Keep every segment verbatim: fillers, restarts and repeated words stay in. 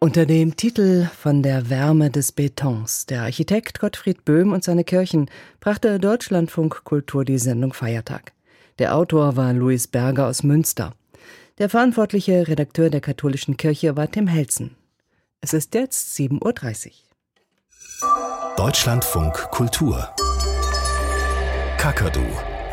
Unter dem Titel »Von der Wärme des Betons« der Architekt Gottfried Böhm und seine Kirchen brachte Deutschlandfunk Kultur die Sendung Feiertag. Der Autor war Louis Berger aus Münster. Der verantwortliche Redakteur der katholischen Kirche war Tim Helzen. Es ist jetzt sieben Uhr dreißig. Deutschlandfunk Kultur. Kakadu.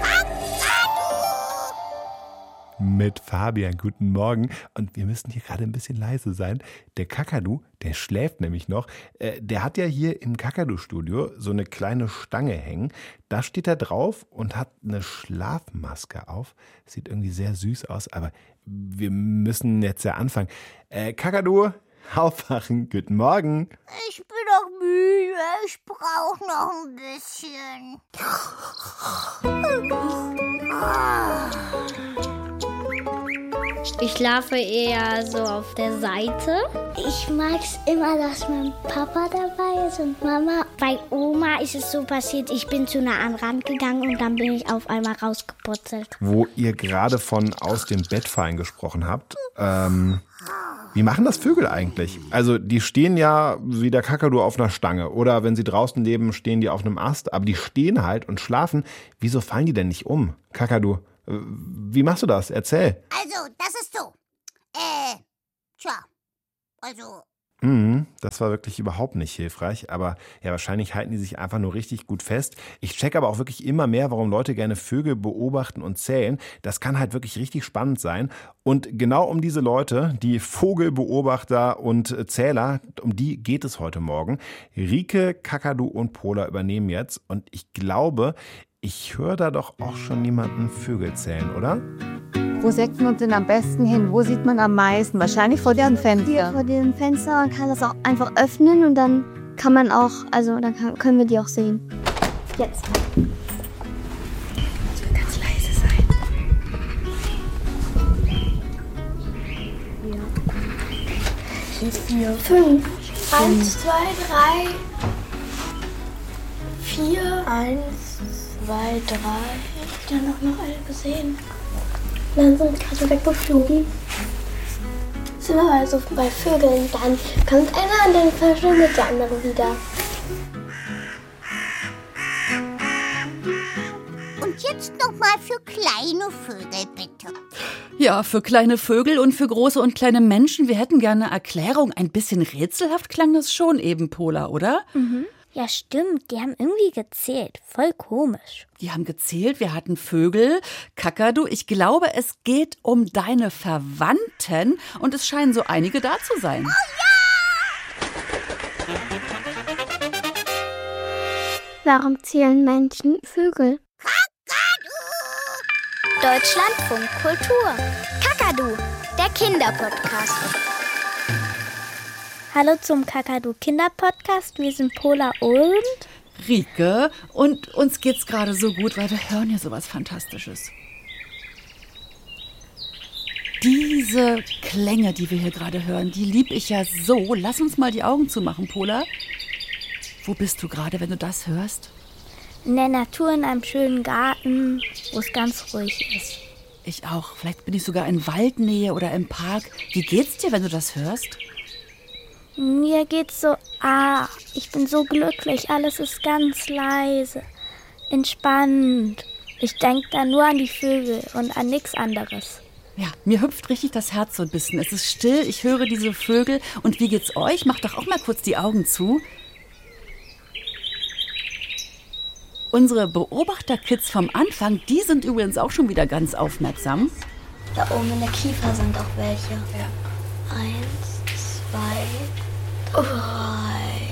Mit Fabian, guten Morgen. Und wir müssen hier gerade ein bisschen leise sein. Der Kakadu, der schläft nämlich noch. Äh, der hat ja hier im Kakadu-Studio so eine kleine Stange hängen. Da steht er drauf und hat eine Schlafmaske auf. Sieht irgendwie sehr süß aus, aber wir müssen jetzt ja anfangen. Äh, Kakadu, aufwachen. Guten Morgen. Ich bin doch müde. Ich brauche noch ein bisschen. Ich schlafe eher so auf der Seite. Ich mag es immer, dass mein Papa dabei ist und Mama. Bei Oma ist es so passiert, ich bin zu nah an den Rand gegangen und dann bin ich auf einmal rausgeputzelt. Wo ihr gerade von aus dem Bett fallen gesprochen habt, ähm, wie machen das Vögel eigentlich? Also die stehen ja wie der Kakadu auf einer Stange oder wenn sie draußen leben, stehen die auf einem Ast, aber die stehen halt und schlafen. Wieso fallen die denn nicht um, Kakadu? Wie machst du das? Erzähl. Also, das ist so. Äh, tja, also... Mhm, das war wirklich überhaupt nicht hilfreich, aber ja, wahrscheinlich halten die sich einfach nur richtig gut fest. Ich check aber auch wirklich immer mehr, warum Leute gerne Vögel beobachten und zählen. Das kann halt wirklich richtig spannend sein. Und genau um diese Leute, die Vogelbeobachter und Zähler, um die geht es heute Morgen. Rike, Kakadu und Pola übernehmen jetzt und ich glaube, ich höre da doch auch schon jemanden Vögel zählen, oder? Wo setzt man uns denn am besten hin? Wo sieht man am meisten? Wahrscheinlich vor deren Fenster. Hier vor dem Fenster, man kann das auch einfach öffnen und dann kann man auch, also dann kann, können wir die auch sehen. Jetzt. Ich will ganz leise sein. Hier vier, fünf. Eins, zwei, drei, vier. Eins, zwei, drei. Dann noch noch alle gesehen. Dann sind gerade weggeflogen. Sind wir also bei Vögeln. Dann kommt einer und dann verschwindet der andere wieder. Und jetzt nochmal für kleine Vögel, bitte. Ja, für kleine Vögel und für große und kleine Menschen. Wir hätten gerne eine Erklärung. Ein bisschen rätselhaft klang das schon eben, Pola, oder? Mhm. Ja, stimmt. Die haben irgendwie gezählt. Voll komisch. Die haben gezählt, wir hatten Vögel. Kakadu, ich glaube, es geht um deine Verwandten und es scheinen so einige da zu sein. Oh ja! Warum zählen Menschen Vögel? Kakadu! Deutschlandfunk Kultur. Kakadu, der Kinderpodcast. Hallo zum Kakadu Kinderpodcast. Wir sind Pola und Rike. Und uns geht's gerade so gut, weil wir hören ja sowas Fantastisches. Diese Klänge, die wir hier gerade hören, die lieb ich ja so. Lass uns mal die Augen zumachen, Pola. Wo bist du gerade, wenn du das hörst? in der Natur in einem schönen Garten, wo es ganz ruhig ist. Ich auch. Vielleicht bin ich sogar in Waldnähe oder im Park. Wie geht's dir, wenn du das hörst? Mir geht's so, ah, ich bin so glücklich, alles ist ganz leise, entspannt. Ich denke da nur an die Vögel und an nichts anderes. Ja, mir hüpft richtig das Herz so ein bisschen. Es ist still, ich höre diese Vögel. Und wie geht's euch? Macht doch auch mal kurz die Augen zu. Unsere Beobachterkids vom Anfang, die sind übrigens auch schon wieder ganz aufmerksam. Da oben in der Kiefer sind auch welche. Ja. Eins, zwei, drei,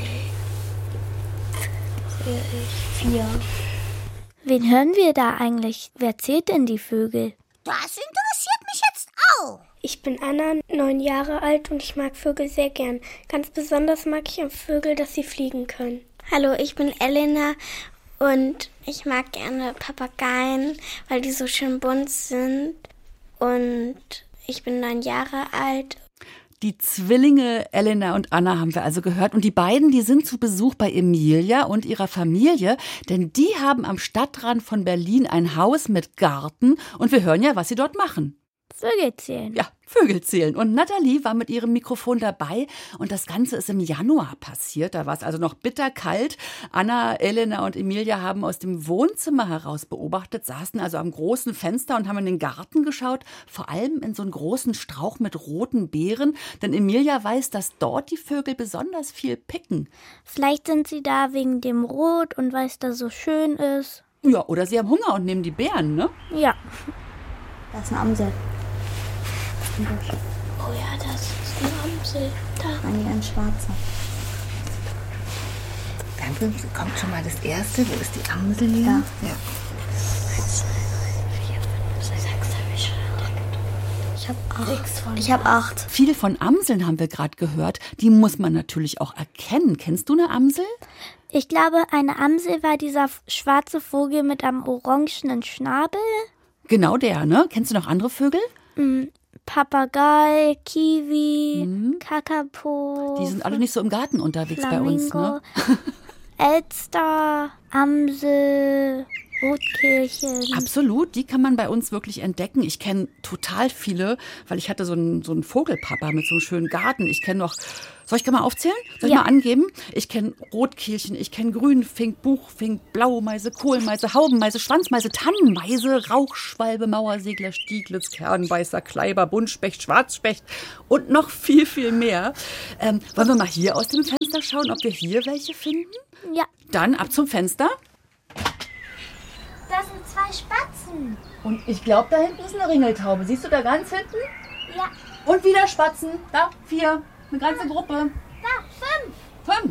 vier. Wen hören wir da eigentlich? Wer zählt denn die Vögel? Das interessiert mich jetzt auch. Ich bin Anna, neun Jahre alt und ich mag Vögel sehr gern. Ganz besonders mag ich an Vögel, dass sie fliegen können. Hallo, ich bin Elena und ich mag gerne Papageien, weil die so schön bunt sind. Und ich bin neun Jahre alt. Die Zwillinge Elena und Anna haben wir also gehört. Und die beiden, die sind zu Besuch bei Emilia und ihrer Familie. Denn die haben am Stadtrand von Berlin ein Haus mit Garten. Und wir hören ja, was sie dort machen. Vögel zählen. Ja, Vögel zählen. Und Nathalie war mit ihrem Mikrofon dabei und das Ganze ist im Januar passiert. Da war es also noch bitterkalt. Anna, Elena und Emilia haben aus dem Wohnzimmer heraus beobachtet, saßen also am großen Fenster und haben in den Garten geschaut, vor allem in so einen großen Strauch mit roten Beeren. Denn Emilia weiß, dass dort die Vögel besonders viel picken. Vielleicht sind sie da wegen dem Rot und weil es da so schön ist. Ja, oder sie haben Hunger und nehmen die Beeren, ne? Ja. Da ist eine Amsel. Oh ja, das ist eine Amsel. Da. Nein, ein schwarzer. Dann kommt schon mal das erste. Wo ist die Amsel hier? Ja. ja. Ich habe acht. Ich habe acht. Viel von Amseln haben wir gerade gehört. Die muss man natürlich auch erkennen. Kennst du eine Amsel? Ich glaube, eine Amsel war dieser schwarze Vogel mit einem orangenen Schnabel. Genau der, ne? Kennst du noch andere Vögel? Mhm. Papagei, Kiwi, mhm. Kakapo. Die sind alle nicht so im Garten unterwegs Flamingo, bei uns, ne? Elster, Amsel, Rotkehlchen. Absolut, die kann man bei uns wirklich entdecken. Ich kenne total viele, weil ich hatte so einen, so einen Vogelpapa mit so einem schönen Garten. Ich kenne noch, soll ich mal aufzählen? Soll ich ja. mal angeben? Ich kenne Rotkehlchen, ich kenne Grünfink, Buchfink, Blaumeise, Kohlmeise, Haubenmeise, Schwanzmeise, Tannenmeise, Rauchschwalbe, Mauersegler, Stieglitz, Kernbeißer, Kleiber, Buntspecht, Schwarzspecht und noch viel, viel mehr. Ähm, wollen wir mal hier aus dem Fenster schauen, ob wir hier welche finden? Ja. Dann ab zum Fenster. Das sind zwei Spatzen. Und ich glaube, da hinten ist eine Ringeltaube. Siehst du da ganz hinten? Ja. Und wieder Spatzen. Da, vier. Eine ganze Gruppe. Da, fünf. Fünf.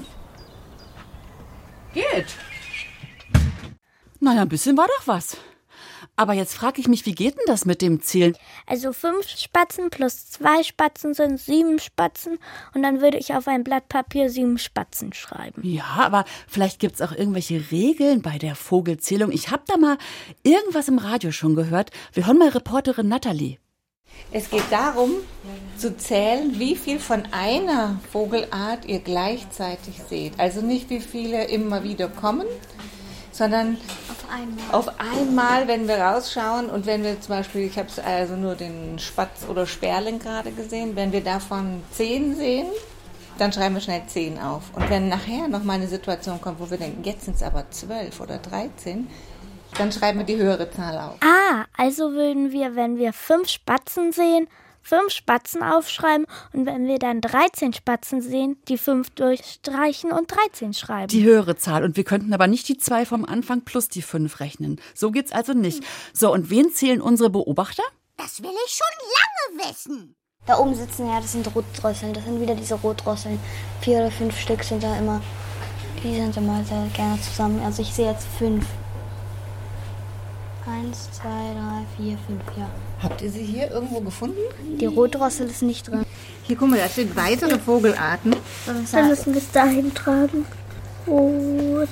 Geht. Naja, ein bisschen war doch was. Aber jetzt frage ich mich, wie geht denn das mit dem Zählen? Also fünf Spatzen plus zwei Spatzen sind sieben Spatzen. Und dann würde ich auf ein Blatt Papier sieben Spatzen schreiben. Ja, aber vielleicht gibt es auch irgendwelche Regeln bei der Vogelzählung. Ich habe da mal irgendwas im Radio schon gehört. Wir hören mal Reporterin Nathalie. Es geht darum, zu zählen, wie viel von einer Vogelart ihr gleichzeitig seht. Also nicht, wie viele immer wieder kommen, sondern auf einmal. auf einmal, wenn wir rausschauen und wenn wir zum Beispiel, ich habe also nur den Spatz oder Sperling gerade gesehen, wenn wir davon zehn sehen, dann schreiben wir schnell zehn auf. Und wenn nachher noch mal eine Situation kommt, wo wir denken, jetzt sind es aber zwölf oder dreizehn, dann schreiben wir die höhere Zahl auf. Ah, also würden wir, wenn wir fünf Spatzen sehen, fünf Spatzen aufschreiben und wenn wir dann dreizehn Spatzen sehen, die fünf durchstreichen und dreizehn schreiben. Die höhere Zahl. Und wir könnten aber nicht die zwei vom Anfang plus die fünf rechnen. So geht's also nicht. So, und wen zählen unsere Beobachter? Das will ich schon lange wissen. Da oben sitzen, ja, das sind Rotdrosseln. Das sind wieder diese Rotdrosseln. Vier oder fünf Stück sind da immer. Die sind immer sehr gerne zusammen. Also ich sehe jetzt fünf. Eins, zwei, drei, vier, fünf, ja. Habt ihr sie hier irgendwo gefunden? Die Rotdrossel ist nicht drin. Hier, guck mal, da stehen weitere Vogelarten. Dann müssen wir es dahin tragen. Rot.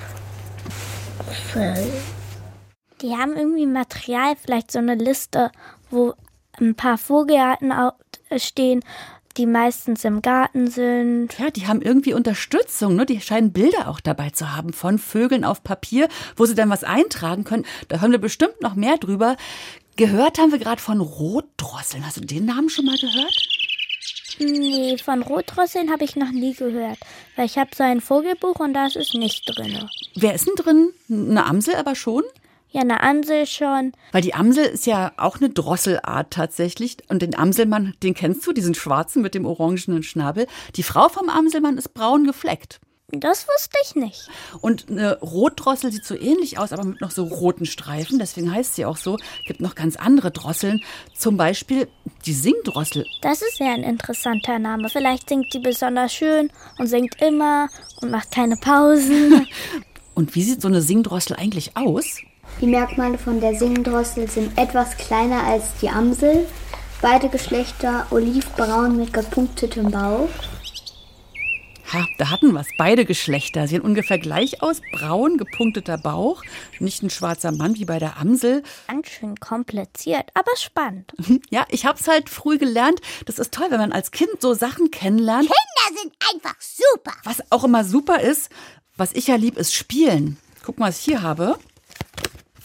Die haben irgendwie Material, vielleicht so eine Liste, wo ein paar Vogelarten stehen, die meistens im Garten sind. Ja, die haben irgendwie Unterstützung, ne? Die scheinen Bilder auch dabei zu haben von Vögeln auf Papier, wo sie dann was eintragen können. Da hören wir bestimmt noch mehr drüber. Gehört haben wir gerade von Rotdrosseln. Hast du den Namen schon mal gehört? Nee, von Rotdrosseln habe ich noch nie gehört. Weil ich habe so ein Vogelbuch und da ist es nicht drin. Wer ist denn drin? Eine Amsel aber schon? Ja, eine Amsel schon. Weil die Amsel ist ja auch eine Drosselart tatsächlich. Und den Amselmann, den kennst du, diesen schwarzen mit dem orangenen Schnabel. Die Frau vom Amselmann ist braun gefleckt. Das wusste ich nicht. Und eine Rotdrossel sieht so ähnlich aus, aber mit noch so roten Streifen. Deswegen heißt sie auch so. Gibt noch ganz andere Drosseln. Zum Beispiel die Singdrossel. Das ist ja ein interessanter Name. Vielleicht singt sie besonders schön und singt immer und macht keine Pausen. Und wie sieht so eine Singdrossel eigentlich aus? Die Merkmale von der Singdrossel sind etwas kleiner als die Amsel. Beide Geschlechter olivbraun mit gepunktetem Bauch. Ha, da hatten wir es. Beide Geschlechter sehen ungefähr gleich aus. Braun, gepunkteter Bauch. Nicht ein schwarzer Mann wie bei der Amsel. Ganz schön kompliziert, aber spannend. Ja, ich hab's halt früh gelernt. Das ist toll, wenn man als Kind so Sachen kennenlernt. Kinder sind einfach super. Was auch immer super ist, was ich ja lieb, ist Spielen. Guck mal, was ich hier habe.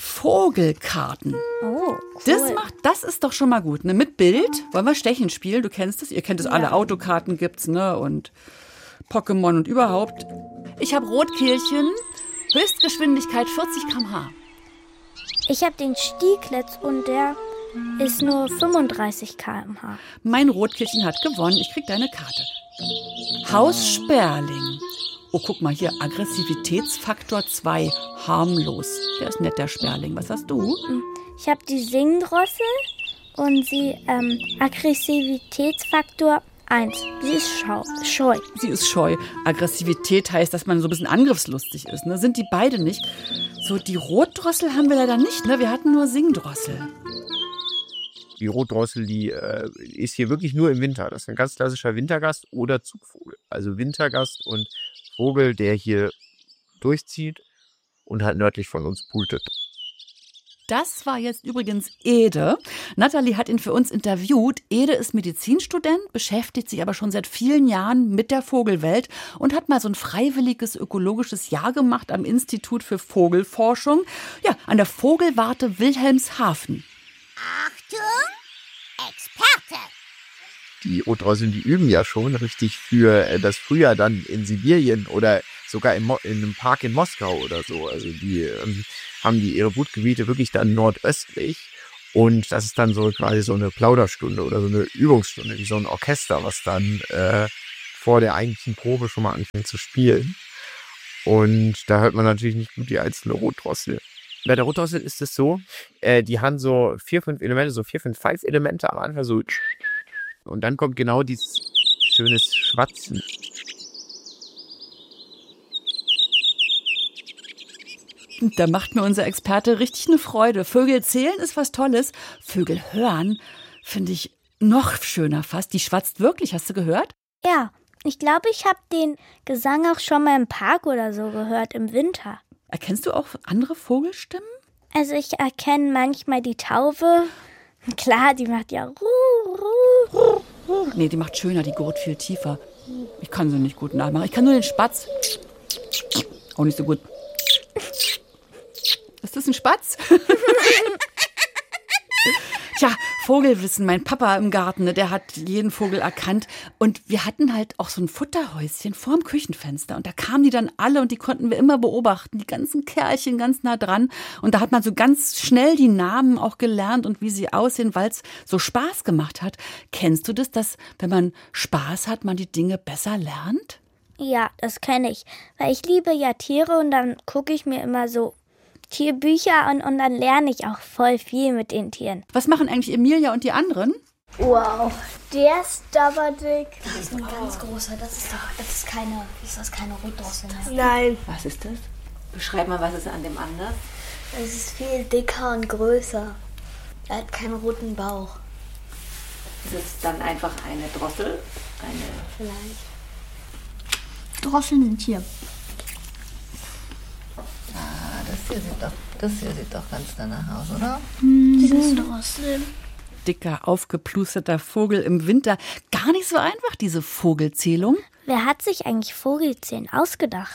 Vogelkarten. Oh, cool. Das macht, das ist doch schon mal gut, ne? Mit Bild. Wollen wir Stechen spielen? Du kennst es, ihr kennt es alle. Ja. Autokarten gibt's, ne? Und Pokémon und überhaupt. Ich habe Rotkehlchen, Höchstgeschwindigkeit vierzig Kilometer pro Stunde. Ich habe den Stieglitz und der ist nur fünfunddreißig Kilometer pro Stunde. Mein Rotkehlchen hat gewonnen. Ich krieg deine Karte. Haus Sperling. Oh, guck mal hier, Aggressivitätsfaktor zwei, harmlos. Der ist nett, der Sperling. Was hast du? Ich habe die Singdrossel und sie ähm, Aggressivitätsfaktor eins. Sie ist schau scheu. Sie ist scheu. Aggressivität heißt, dass man so ein bisschen angriffslustig ist. Ne? Sind die beide nicht? So, die Rotdrossel haben wir leider nicht. Ne? Wir hatten nur Singdrossel. Die Rotdrossel, die äh, ist hier wirklich nur im Winter. Das ist ein ganz klassischer Wintergast oder Zugvogel. Also Wintergast und Vogel, der hier durchzieht und halt nördlich von uns brütet. Das war jetzt übrigens Ede. Nathalie hat ihn für uns interviewt. Ede ist Medizinstudent, beschäftigt sich aber schon seit vielen Jahren mit der Vogelwelt und hat mal so ein freiwilliges ökologisches Jahr gemacht am Institut für Vogelforschung. Ja, an der Vogelwarte Wilhelmshaven. Achtung, Experte! Die Rotdrosseln, die üben ja schon richtig für das Frühjahr dann in Sibirien oder sogar in, Mo- in einem Park in Moskau oder so. Also die ähm, haben die ihre Brutgebiete wirklich dann nordöstlich und das ist dann so quasi so eine Plauderstunde oder so eine Übungsstunde, wie so ein Orchester, was dann äh, vor der eigentlichen Probe schon mal anfängt zu spielen. Und da hört man natürlich nicht gut die einzelne Rotdrossel. Bei der Rotdrossel ist es so, äh, die haben so vier, fünf Elemente, so vier, fünf Pfeifelemente am Anfang so. Und dann kommt genau dieses schönes Schwatzen. Da macht mir unser Experte richtig eine Freude. Vögel zählen ist was Tolles. Vögel hören finde ich noch schöner fast. Die schwatzt wirklich, hast du gehört? Ja, ich glaube, ich habe den Gesang auch schon mal im Park oder so gehört, im Winter. Erkennst du auch andere Vogelstimmen? Also ich erkenne manchmal die Taube. Klar, die macht ja ruh, ruh, ruh, ruh. Nee, die macht schöner, die gurrt viel tiefer. Ich kann sie nicht gut nachmachen. Ich kann nur den Spatz. Auch nicht so gut. Ist das ein Spatz? Tja, Vogelwissen. Mein Papa im Garten, ne, der hat jeden Vogel erkannt. Und wir hatten halt auch so ein Futterhäuschen vorm Küchenfenster. Und da kamen die dann alle und die konnten wir immer beobachten. Die ganzen Kerlchen ganz nah dran. Und da hat man so ganz schnell die Namen auch gelernt und wie sie aussehen, weil es so Spaß gemacht hat. Kennst du das, dass wenn man Spaß hat, man die Dinge besser lernt? Ja, das kenne ich. Weil ich liebe ja Tiere und dann gucke ich mir immer so Tierbücher und, und dann lerne ich auch voll viel mit den Tieren. Was machen eigentlich Emilia und die anderen? Wow, der ist aber dick. Das ist ein ganz großer, das ist doch, das ist keine, ist das keine Rotdrossel mehr? Nein. Was ist das? Beschreib mal, was ist an dem anders? Es ist viel dicker und größer. Er hat keinen roten Bauch. Ist es dann einfach eine Drossel? Eine Vielleicht. Drosseln sind hier. Ah, das hier sieht doch, das hier sieht doch ganz danach aus, oder? Die sind Drosseln. Dicker, aufgeplusterter Vogel im Winter. Gar nicht so einfach, diese Vogelzählung. Wer hat sich eigentlich Vogelzählen ausgedacht?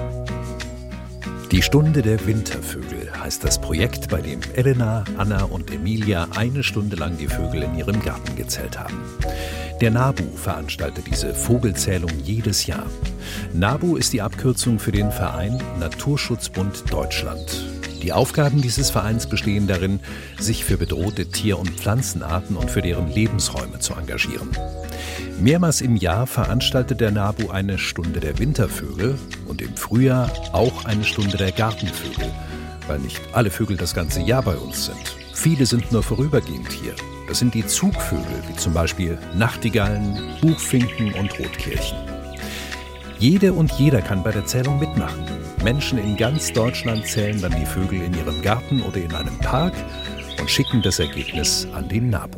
Die Stunde der Wintervögel heißt das Projekt, bei dem Elena, Anna und Emilia eine Stunde lang die Vögel in ihrem Garten gezählt haben. Der NABU veranstaltet diese Vogelzählung jedes Jahr. NABU ist die Abkürzung für den Verein Naturschutzbund Deutschland. Die Aufgaben dieses Vereins bestehen darin, sich für bedrohte Tier- und Pflanzenarten und für deren Lebensräume zu engagieren. Mehrmals im Jahr veranstaltet der NABU eine Stunde der Wintervögel und im Frühjahr auch eine Stunde der Gartenvögel, weil nicht alle Vögel das ganze Jahr bei uns sind. Viele sind nur vorübergehend hier. Das sind die Zugvögel, wie zum Beispiel Nachtigallen, Buchfinken und Rotkehlchen. Jede und jeder kann bei der Zählung mitmachen. Menschen in ganz Deutschland zählen dann die Vögel in ihrem Garten oder in einem Park und schicken das Ergebnis an den NABU.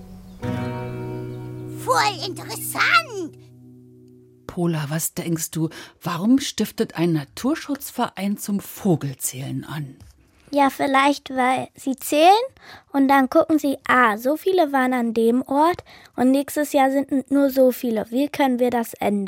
Voll interessant! Pola, was denkst du, warum stiftet ein Naturschutzverein zum Vogelzählen an? Ja, vielleicht, weil sie zählen und dann gucken sie, ah, so viele waren an dem Ort und nächstes Jahr sind nur so viele. Wie können wir das ändern?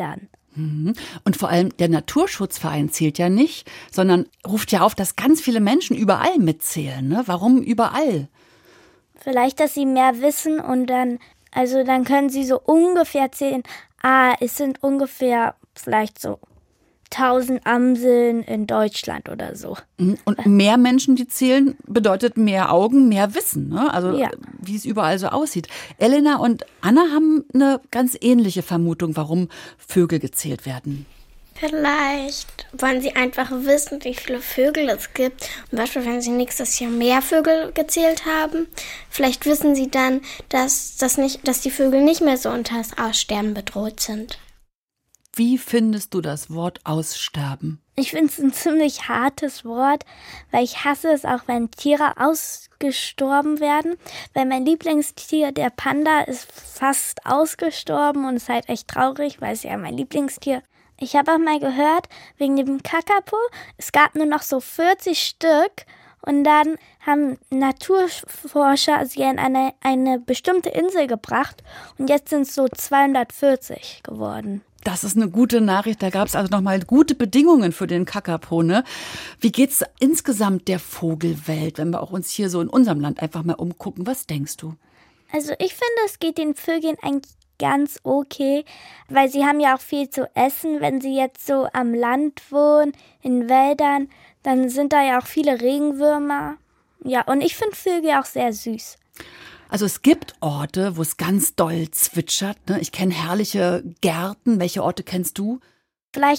Und vor allem der Naturschutzverein zählt ja nicht, sondern ruft ja auf, dass ganz viele Menschen überall mitzählen. Ne? Warum überall? Vielleicht, dass sie mehr wissen und dann, also dann können sie so ungefähr zählen, ah, es sind ungefähr vielleicht so tausend Amseln in Deutschland oder so. Und mehr Menschen, die zählen, bedeutet mehr Augen, mehr Wissen, ne? Also ja. Wie es überall so aussieht. Elena und Anna haben eine ganz ähnliche Vermutung, warum Vögel gezählt werden. Vielleicht wollen sie einfach wissen, wie viele Vögel es gibt. Zum Beispiel, wenn sie nächstes Jahr mehr Vögel gezählt haben, vielleicht wissen sie dann, dass, das nicht, dass die Vögel nicht mehr so unter das Aussterben bedroht sind. Wie findest du das Wort Aussterben? Ich finde es ein ziemlich hartes Wort, weil ich hasse es auch, wenn Tiere ausgestorben werden. Weil mein Lieblingstier, der Panda, ist fast ausgestorben und ist halt echt traurig, weil es ja mein Lieblingstier. Ich habe auch mal gehört, wegen dem Kakapo, es gab nur noch so vierzig Stück und dann haben Naturforscher sie in eine, eine bestimmte Insel gebracht und jetzt sind es so zweihundertvierzig geworden. Das ist eine gute Nachricht. Da gab es also nochmal gute Bedingungen für den Kakapo, ne? Wie geht's insgesamt der Vogelwelt, wenn wir auch uns hier so in unserem Land einfach mal umgucken? Was denkst du? Also ich finde, es geht den Vögeln eigentlich ganz okay, weil sie haben ja auch viel zu essen. Wenn sie jetzt so am Land wohnen, in Wäldern, dann sind da ja auch viele Regenwürmer. Ja, und ich finde Vögel auch sehr süß. Also es gibt Orte, wo es ganz doll zwitschert. Ne? Ich kenne herrliche Gärten. Welche Orte kennst du? Vielleicht